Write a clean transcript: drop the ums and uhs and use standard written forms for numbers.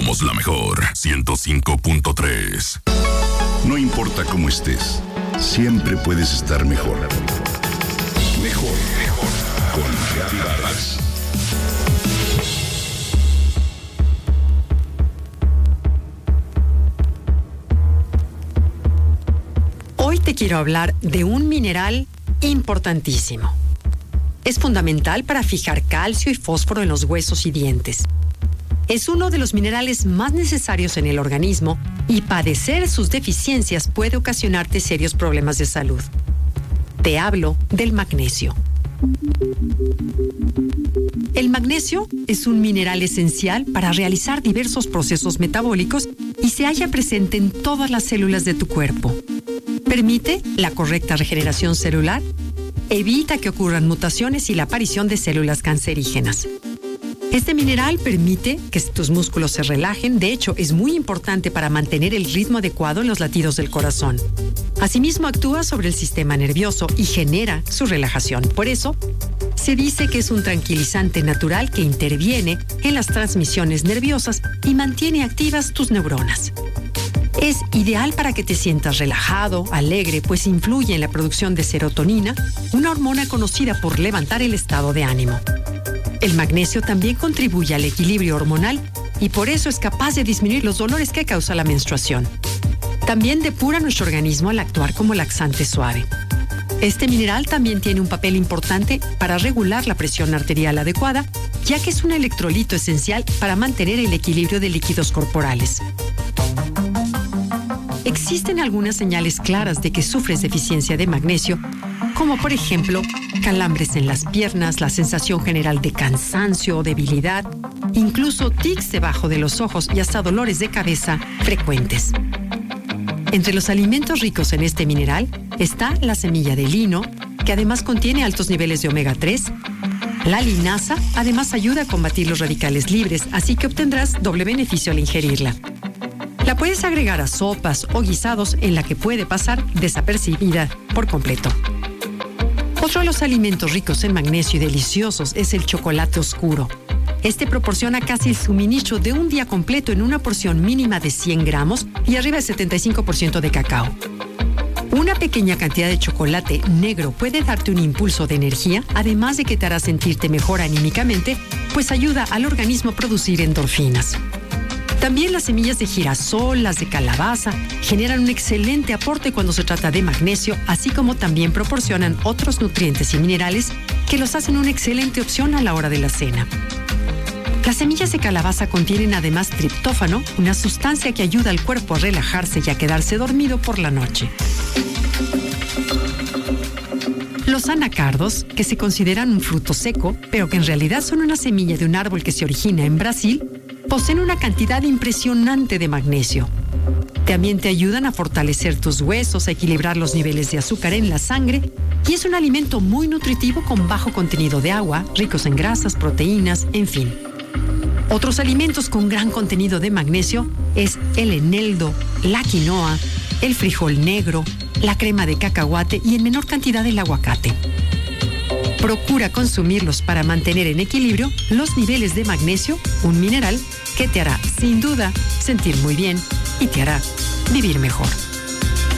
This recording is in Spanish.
Somos la mejor 105.3. No importa cómo estés, siempre puedes estar mejor. Mejor, mejor. Con Gaby Vargas. Hoy te quiero hablar de un mineral importantísimo. Es fundamental para fijar calcio y fósforo en los huesos y dientes. Es uno de los minerales más necesarios en el organismo y padecer sus deficiencias puede ocasionarte serios problemas de salud. Te hablo del magnesio. El magnesio es un mineral esencial para realizar diversos procesos metabólicos y se halla presente en todas las células de tu cuerpo. Permite la correcta regeneración celular, evita que ocurran mutaciones y la aparición de células cancerígenas. Este mineral permite que tus músculos se relajen, de hecho es muy importante para mantener el ritmo adecuado en los latidos del corazón. Asimismo actúa sobre el sistema nervioso y genera su relajación. Por eso, se dice que es un tranquilizante natural que interviene en las transmisiones nerviosas y mantiene activas tus neuronas. Es ideal para que te sientas relajado, alegre, pues influye en la producción de serotonina, una hormona conocida por levantar el estado de ánimo. El magnesio también contribuye al equilibrio hormonal y por eso es capaz de disminuir los dolores que causa la menstruación. También depura nuestro organismo al actuar como laxante suave. Este mineral también tiene un papel importante para regular la presión arterial adecuada, ya que es un electrolito esencial para mantener el equilibrio de líquidos corporales. Existen algunas señales claras de que sufres deficiencia de magnesio, como por ejemplo, calambres en las piernas, la sensación general de cansancio o debilidad, incluso tics debajo de los ojos y hasta dolores de cabeza frecuentes. Entre los alimentos ricos en este mineral está la semilla de lino, que además contiene altos niveles de omega 3. La linaza además ayuda a combatir los radicales libres, así que obtendrás doble beneficio al ingerirla. La puedes agregar a sopas o guisados en la que puede pasar desapercibida por completo. Otro de los alimentos ricos en magnesio y deliciosos es el chocolate oscuro. Este proporciona casi el suministro de un día completo en una porción mínima de 100 gramos y arriba del 75% de cacao. Una pequeña cantidad de chocolate negro puede darte un impulso de energía, además de que te hará sentirte mejor anímicamente, pues ayuda al organismo a producir endorfinas. También las semillas de girasol, las de calabaza, generan un excelente aporte cuando se trata de magnesio, así como también proporcionan otros nutrientes y minerales que los hacen una excelente opción a la hora de la cena. Las semillas de calabaza contienen además triptófano, una sustancia que ayuda al cuerpo a relajarse y a quedarse dormido por la noche. Los anacardos, que se consideran un fruto seco, pero que en realidad son una semilla de un árbol que se origina en Brasil, poseen una cantidad impresionante de magnesio. También te ayudan a fortalecer tus huesos, a equilibrar los niveles de azúcar en la sangre y es un alimento muy nutritivo con bajo contenido de agua, ricos en grasas, proteínas, en fin. Otros alimentos con gran contenido de magnesio es el eneldo, la quinoa, el frijol negro, la crema de cacahuate y en menor cantidad el aguacate. Procura consumirlos para mantener en equilibrio los niveles de magnesio, un mineral que te hará, sin duda, sentir muy bien y te hará vivir mejor.